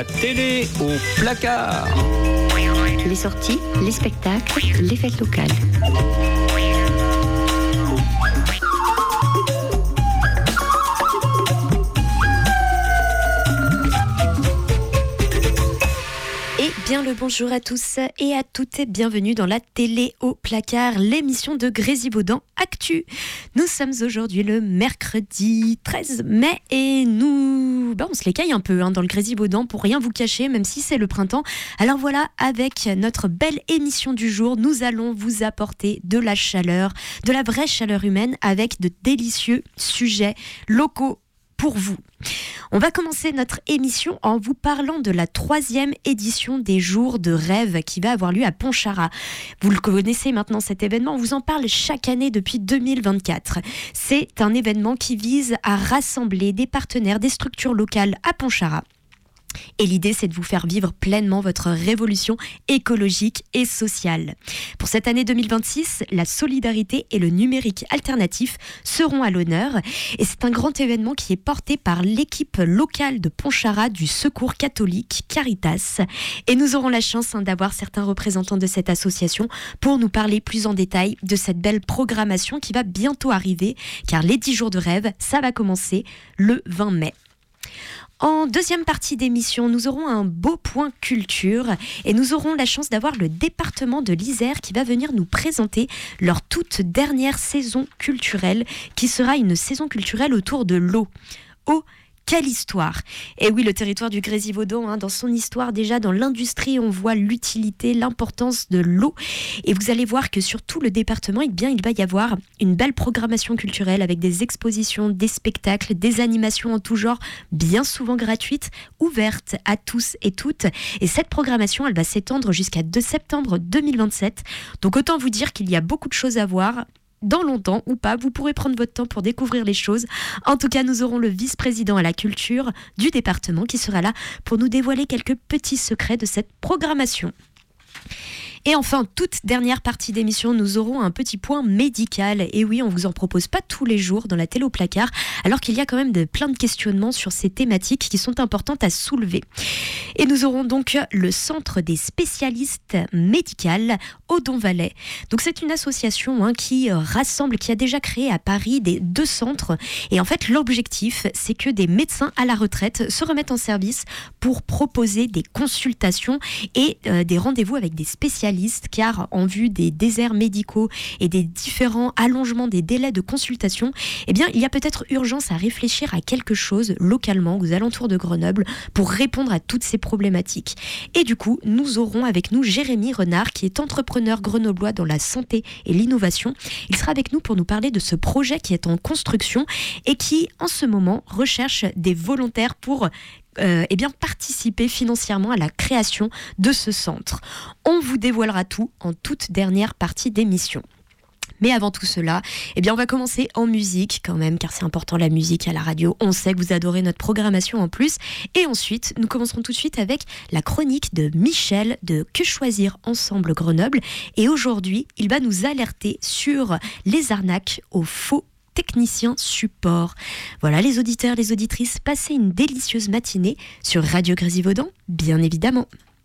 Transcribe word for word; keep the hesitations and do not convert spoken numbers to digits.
Télé au placard. Les sorties, les spectacles, les fêtes locales. Bien le bonjour à tous et à toutes et bienvenue dans la télé au placard, l'émission de Grésivaudan Actu. Nous sommes aujourd'hui le mercredi treize mai et nous, bah on se les caille un peu hein, dans le Grésivaudan pour rien vous cacher, même si c'est le printemps. Alors voilà, avec notre belle émission du jour, nous allons vous apporter de la chaleur, de la vraie chaleur humaine avec de délicieux sujets locaux pour vous. On va commencer notre émission en vous parlant de la troisième édition des Jours de Rêve qui va avoir lieu à Pontcharrat. Vous le connaissez maintenant cet événement, on vous en parle chaque année depuis deux mille vingt-quatre. C'est un événement qui vise à rassembler des partenaires, des structures locales à Pontcharrat. Et l'idée, c'est de vous faire vivre pleinement votre révolution écologique et sociale. Pour cette année deux mille vingt-six, la solidarité et le numérique alternatif seront à l'honneur. Et c'est un grand événement qui est porté par l'équipe locale de Pontcharrat du Secours catholique Caritas. Et nous aurons la chance hein, d'avoir certains représentants de cette association pour nous parler plus en détail de cette belle programmation qui va bientôt arriver. Car les dix jours de rêve, ça va commencer le vingt mai. En deuxième partie d'émission, nous aurons un beau point culture et nous aurons la chance d'avoir le département de l'Isère qui va venir nous présenter leur toute dernière saison culturelle qui sera une saison culturelle autour de l'eau. Eau, quelle histoire! Et oui, le territoire du Grésivaudan, hein, dans son histoire, déjà dans l'industrie, on voit l'utilité, l'importance de l'eau. Et vous allez voir que sur tout le département, eh bien, il va y avoir une belle programmation culturelle avec des expositions, des spectacles, des animations en tout genre, bien souvent gratuites, ouvertes à tous et toutes. Et cette programmation, elle va s'étendre jusqu'à deux septembre deux mille vingt-sept. Donc autant vous dire qu'il y a beaucoup de choses à voir. Dans longtemps ou pas, vous pourrez prendre votre temps pour découvrir les choses. En tout cas, nous aurons le vice-président à la culture du département qui sera là pour nous dévoiler quelques petits secrets de cette programmation. Et enfin, toute dernière partie d'émission, nous aurons un petit point médical. Et oui, on vous en propose pas tous les jours dans la télé au placard, alors qu'il y a quand même de, plein de questionnements sur ces thématiques qui sont importantes à soulever. Et nous aurons donc le Centre des spécialistes médicales Odon Valais. Donc c'est une association hein, qui rassemble, qui a déjà créé à Paris des deux centres. Et en fait, l'objectif, c'est que des médecins à la retraite se remettent en service pour proposer des consultations et euh, des rendez-vous avec des spécialistes. Car en vue des déserts médicaux et des différents allongements des délais de consultation, eh bien, il y a peut-être urgence à réfléchir à quelque chose localement aux alentours de Grenoble pour répondre à toutes ces problématiques. Et du coup, nous aurons avec nous Jérémy Renard qui est entrepreneur grenoblois dans la santé et l'innovation. Il sera avec nous pour nous parler de ce projet qui est en construction et qui, en ce moment, recherche des volontaires pour Euh, eh bien, participer financièrement à la création de ce centre. On vous dévoilera tout en toute dernière partie d'émission. Mais avant tout cela, eh bien, on va commencer en musique quand même, car c'est important la musique à la radio. On sait que vous adorez notre programmation en plus. Et ensuite, nous commencerons tout de suite avec la chronique de Michel de Que choisir ensemble Grenoble. Et aujourd'hui, il va nous alerter sur les arnaques aux faux technicien support. Voilà les auditeurs, les auditrices, passez une délicieuse matinée sur Radio Grésivaudan, bien évidemment.